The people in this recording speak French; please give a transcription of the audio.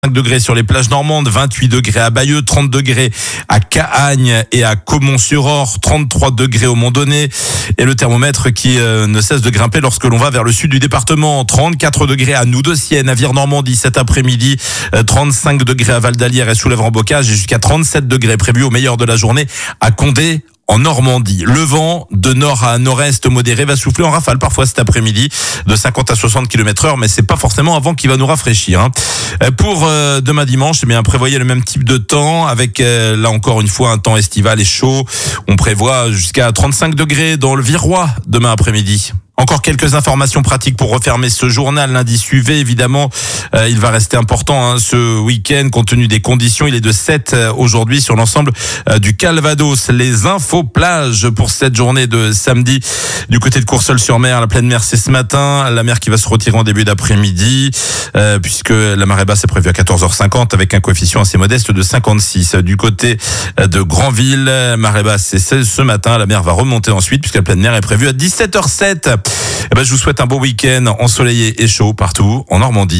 5 degrés sur les plages normandes, 28 degrés à Bayeux, 30 degrés à Cahagnes et à Caumont-sur-Orge, 33 degrés au Mont-Donné et le thermomètre qui ne cesse de grimper lorsque l'on va vers le sud du département, 34 degrés à Noudocienne, à Vire-Normandie cet après-midi, 35 degrés à Val-d'Alière et Soulèvres-en-Bocage et jusqu'à 37 degrés prévus au meilleur de la journée à Condé en Normandie. Le vent de nord à nord-est modéré va souffler en rafale parfois cet après-midi de 50 à 60 km/h, mais c'est pas forcément un vent qui va nous rafraîchir. Pour demain dimanche, eh bien prévoyez le même type de temps avec là encore une fois un temps estival et chaud. On prévoit jusqu'à 35 degrés dans le Virois demain après-midi. Encore quelques informations pratiques pour refermer ce journal. L'indice UV, évidemment, il va rester important ce week-end compte tenu des conditions. Il est de 7 aujourd'hui sur l'ensemble du Calvados. Les infos plages pour cette journée de samedi du côté de Courseulles-sur-Mer. La pleine mer, c'est ce matin. La mer qui va se retirer en début d'après-midi puisque la marée basse est prévue à 14h50 avec un coefficient assez modeste de 56. Du côté de Granville, marée basse, c'est ce matin. La mer va remonter ensuite puisque la pleine mer est prévue à 17h07. Je vous souhaite un beau week-end ensoleillé et chaud partout en Normandie.